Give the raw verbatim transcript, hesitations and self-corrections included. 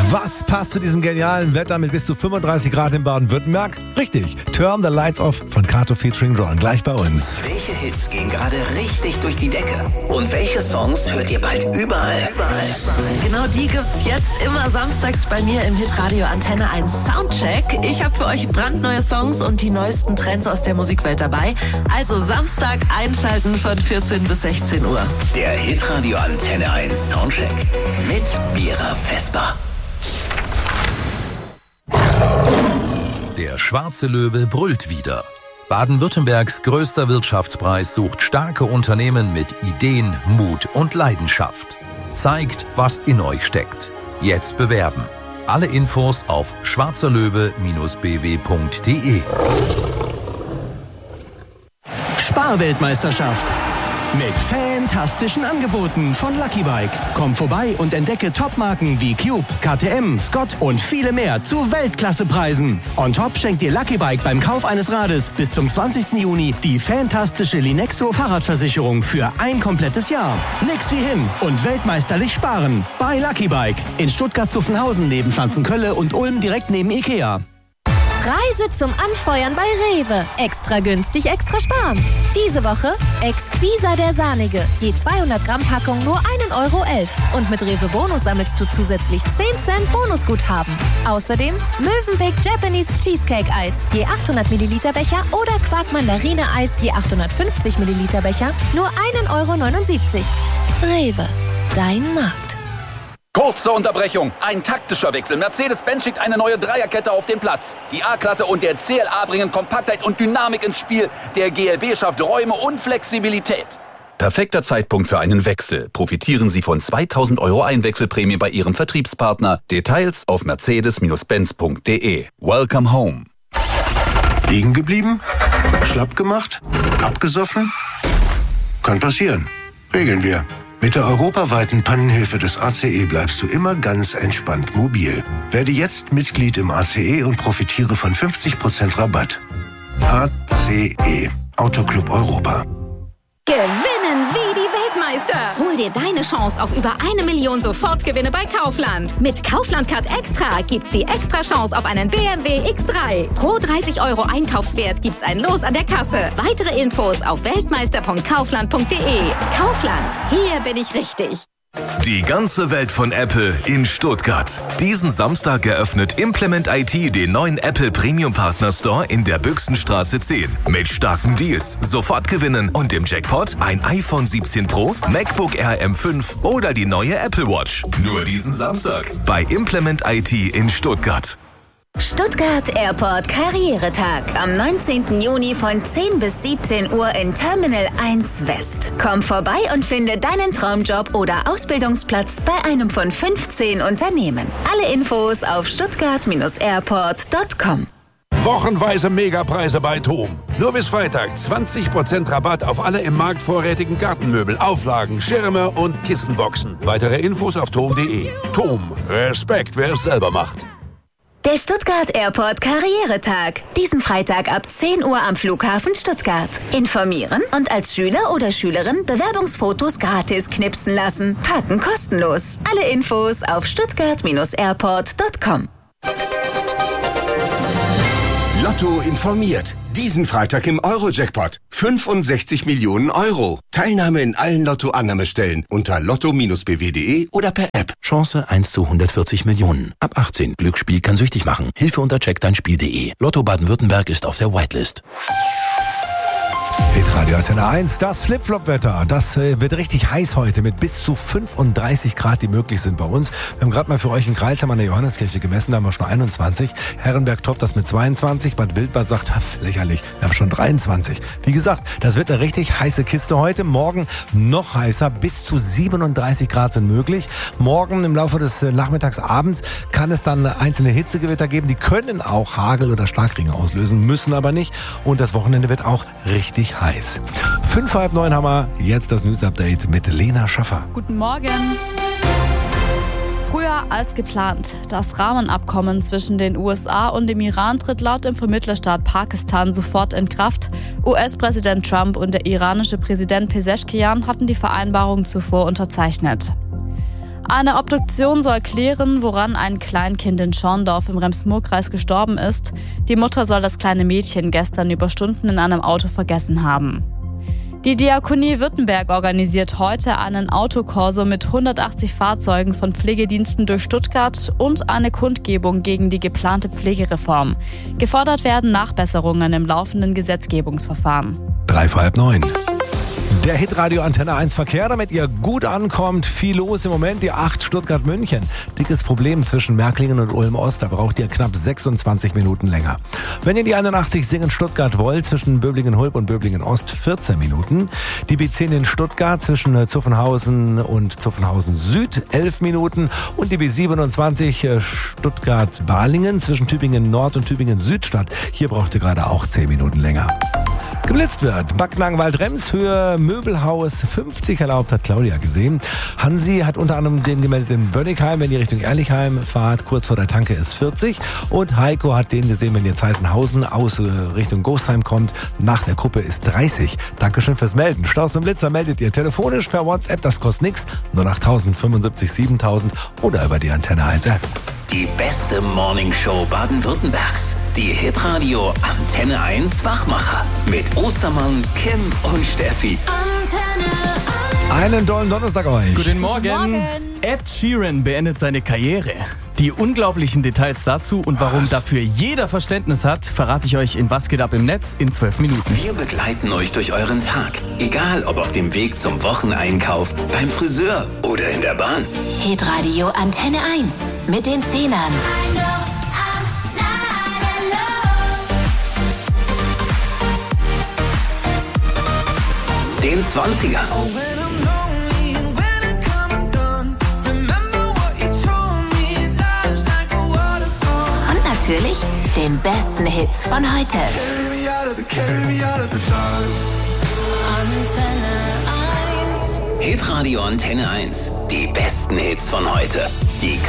Was passt zu diesem genialen Wetter mit bis zu fünfunddreißig Grad in Baden-Württemberg? Richtig, Turn the Lights Off von Kato featuring Ron, gleich bei uns. Welche Hits gehen gerade richtig durch die Decke? Und welche Songs hört ihr bald überall? Genau die gibt's jetzt immer samstags bei mir im Hitradio Antenne eins Soundcheck. Ich habe für euch brandneue Songs und die neuesten Trends aus der Musikwelt dabei. Also Samstag einschalten von vierzehn bis sechzehn Uhr. Der Hitradio Antenne eins Soundcheck mit Mira Vesper. Der schwarze Löwe brüllt wieder. Baden-Württembergs größter Wirtschaftspreis sucht starke Unternehmen mit Ideen, Mut und Leidenschaft. Zeigt, was in euch steckt. Jetzt bewerben. Alle Infos auf schwarzerlöwe Bindestrich b w punkt d e. Sparweltmeisterschaft. Mit fantastischen Angeboten von Lucky Bike. Komm vorbei und entdecke Topmarken wie Cube, K T M, Scott und viele mehr zu Weltklassepreisen. On top schenkt dir Lucky Bike beim Kauf eines Rades bis zum zwanzigsten Juni die fantastische Linexo Fahrradversicherung für ein komplettes Jahr. Nix wie hin und weltmeisterlich sparen. Bei Lucky Bike in Stuttgart-Zuffenhausen neben Pflanzenkölle und Ulm direkt neben Ikea. Reise zum Anfeuern bei Rewe. Extra günstig, extra sparen. Diese Woche Exquisa der Sahnige. Je zweihundert Gramm Packung nur ein Euro elf. Und mit Rewe Bonus sammelst du zusätzlich zehn Cent Bonusguthaben. Außerdem Mövenpick Japanese Cheesecake Eis. Je achthundert Milliliter Becher oder Quark Mandarine Eis. Je achthundertfünfzig Milliliter Becher nur ein Euro neunundsiebzig. Rewe. Dein Markt. Kurze Unterbrechung, ein taktischer Wechsel. Mercedes-Benz schickt eine neue Dreierkette auf den Platz. Die A-Klasse und der C L A bringen Kompaktheit und Dynamik ins Spiel. Der G L B schafft Räume und Flexibilität. Perfekter Zeitpunkt für einen Wechsel. Profitieren Sie von zweitausend Euro Einwechselprämie bei Ihrem Vertriebspartner. Details auf mercedes Benz punkt d e. Welcome home. Liegen geblieben? Schlapp gemacht? Abgesoffen? Kann passieren. Regeln wir. Mit der europaweiten Pannenhilfe des A C E bleibst du immer ganz entspannt mobil. Werde jetzt Mitglied im A C E und profitiere von fünfzig Prozent Rabatt. A C E. Autoclub Europa. Gewinnen wie die Weltmeister. Hol dir deine Chance auf über eine Million Sofortgewinne bei Kaufland. Mit Kaufland Card Extra gibt's die extra Chance auf einen B M W X drei. Pro dreißig Euro Einkaufswert gibt's ein Los an der Kasse. Weitere Infos auf weltmeister punkt kaufland punkt d e. Kaufland, hier bin ich richtig. Die ganze Welt von Apple in Stuttgart. Diesen Samstag eröffnet Implement I T den neuen Apple Premium Partner Store in der Büchsenstraße zehn. Mit starken Deals, Sofortgewinnen und im Jackpot ein iPhone siebzehn Pro, MacBook Air M fünf oder die neue Apple Watch. Nur diesen Samstag bei Implement I T in Stuttgart. Stuttgart Airport Karrieretag am neunzehnten Juni von zehn bis siebzehn Uhr in Terminal eins West. Komm vorbei und finde deinen Traumjob oder Ausbildungsplatz bei einem von fünfzehn Unternehmen. Alle Infos auf stuttgart airport punkt com. Wochenweise Megapreise bei TOM. Nur bis Freitag zwanzig Prozent Rabatt auf alle im Markt vorrätigen Gartenmöbel, Auflagen, Schirme und Kissenboxen. Weitere Infos auf tom punkt d e. TOM. Respekt, wer es selber macht. Der Stuttgart Airport Karrieretag. Diesen Freitag ab zehn Uhr am Flughafen Stuttgart. Informieren und als Schüler oder Schülerin Bewerbungsfotos gratis knipsen lassen. Parken kostenlos. Alle Infos auf stuttgart airport punkt com. Lotto informiert. Diesen Freitag im Euro-Jackpot. fünfundsechzig Millionen Euro. Teilnahme in allen Lotto-Annahmestellen unter lotto Bindestrich b w punkt d e oder per App. Chance eins zu hundertvierzig Millionen. Ab achtzehn. Glücksspiel kann süchtig machen. Hilfe unter check dein Spiel punkt d e. Lotto Baden-Württemberg ist auf der Whitelist. Hitradio Antenne eins, das Flip-Flop-Wetter. Das äh, wird richtig heiß heute mit bis zu fünfunddreißig Grad, die möglich sind bei uns. Wir haben gerade mal für euch in Kreilsheim an der Johanneskirche gemessen, da haben wir schon einundzwanzig. Herrenberg toppt das mit zweiundzwanzig. Bad Wildbad sagt, lächerlich, wir haben schon dreiundzwanzig. Wie gesagt, das wird eine richtig heiße Kiste heute. Morgen noch heißer, bis zu siebenunddreißig Grad sind möglich. Morgen im Laufe des äh, Nachmittags, abends kann es dann einzelne Hitzegewitter geben. Die können auch Hagel oder Schlagringe auslösen, müssen aber nicht. Und das Wochenende wird auch richtig heiß. Fünf, halb neun haben wir jetzt das News-Update mit Lena Schaffer. Guten Morgen. Früher als geplant. Das Rahmenabkommen zwischen den U S A und dem Iran tritt laut dem Vermittlerstaat Pakistan sofort in Kraft. U S-Präsident Trump und der iranische Präsident Pezeshkian hatten die Vereinbarung zuvor unterzeichnet. Eine Obduktion soll klären, woran ein Kleinkind in Schorndorf im Rems-Murr-Kreis gestorben ist. Die Mutter soll das kleine Mädchen gestern über Stunden in einem Auto vergessen haben. Die Diakonie Württemberg organisiert heute einen Autokorso mit hundertachtzig Fahrzeugen von Pflegediensten durch Stuttgart und eine Kundgebung gegen die geplante Pflegereform. Gefordert werden Nachbesserungen im laufenden Gesetzgebungsverfahren. Drei vor halb neun. Der Hitradio Antenne eins Verkehr, damit ihr gut ankommt. Viel los im Moment, die acht Stuttgart-München. Dickes Problem zwischen Märklingen und Ulm-Ost, da braucht ihr knapp sechsundzwanzig Minuten länger. Wenn ihr die einundachtzig Singen-Stuttgart wollt, zwischen Böblingen-Hulb und Böblingen-Ost vierzehn Minuten. Die B zehn in Stuttgart zwischen Zuffenhausen und Zuffenhausen-Süd elf Minuten. Und die B siebenundzwanzig Stuttgart-Balingen zwischen Tübingen-Nord und Tübingen-Südstadt. Hier braucht ihr gerade auch zehn Minuten länger. Geblitzt wird. Backnang-Wald-Rems, Höhe Möbelhaus fünfzig erlaubt, hat Claudia gesehen. Hansi hat unter anderem den gemeldet in Bönnigheim, wenn ihr Richtung Ehrlichheim fahrt, kurz vor der Tanke ist vierzig. Und Heiko hat den gesehen, wenn ihr Zeißenhausen aus äh, Richtung Gosheim kommt, nach der Kuppe ist dreißig. Dankeschön fürs Melden. Staus und Blitzer meldet ihr telefonisch per WhatsApp, das kostet nichts. null acht null null fünfundsiebzig siebentausend oder über die Antenne eins App. Die beste Morningshow Baden-Württembergs. Die Hitradio Antenne eins Wachmacher. Mit Ostermann, Kim und Steffi. Einen tollen Donnerstag euch. Guten Morgen. Guten Morgen. Ed Sheeran beendet seine Karriere. Die unglaublichen Details dazu und warum dafür jeder Verständnis hat, verrate ich euch in Was geht ab im Netz in zwölf Minuten. Wir begleiten euch durch euren Tag. Egal ob auf dem Weg zum Wocheneinkauf, beim Friseur oder in der Bahn. Hitradio Antenne eins mit den Zehnern. Den zwanzigern. Und natürlich den besten Hits von heute. Hitradio Antenne eins. Die besten Hits von heute. Die